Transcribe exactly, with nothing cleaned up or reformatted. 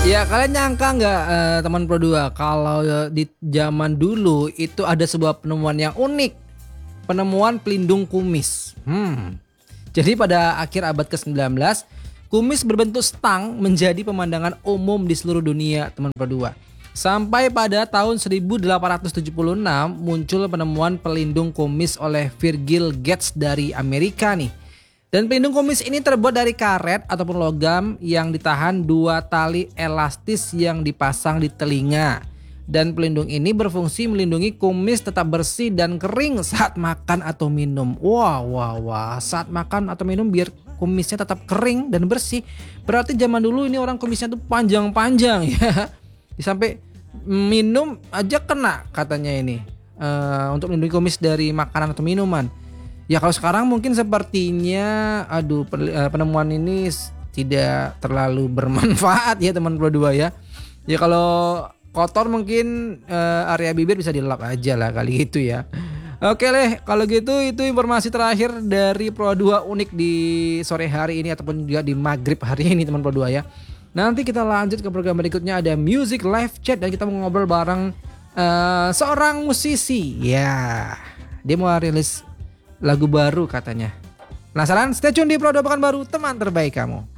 Ya kalian nyangka nggak eh, teman Pro dua kalau eh, di zaman dulu itu ada sebuah penemuan yang unik, penemuan pelindung kumis. Hmm. Jadi pada akhir abad ke sembilan belas, kumis berbentuk stang menjadi pemandangan umum di seluruh dunia, teman Pro dua. Sampai pada tahun seribu delapan ratus tujuh puluh enam muncul penemuan pelindung kumis oleh Virgil Gatz dari Amerika nih. Dan pelindung kumis ini terbuat dari karet ataupun logam yang ditahan dua tali elastis yang dipasang di telinga. Dan pelindung ini berfungsi melindungi kumis tetap bersih dan kering saat makan atau minum. Wah, wah, wah. Saat makan atau minum biar kumisnya tetap kering dan bersih. Berarti zaman dulu ini orang kumisnya tuh panjang-panjang ya. Sampai minum aja kena katanya ini. Uh, untuk melindungi kumis dari makanan atau minuman. Ya kalau sekarang mungkin sepertinya aduh penemuan ini tidak terlalu bermanfaat ya teman Pro dua ya. Ya kalau kotor mungkin uh, area bibir bisa dilap aja lah kali gitu ya. Oke deh kalau gitu itu informasi terakhir dari Pro dua unik di sore hari ini ataupun juga di maghrib hari ini teman Pro dua ya. Nanti kita lanjut ke program berikutnya ada Music Live Chat dan kita mau ngobrol bareng uh, seorang musisi. Ya dia mau rilis lagu baru katanya. Penasaran? Stay tune di Pro dua Pekan Baru, teman terbaik kamu.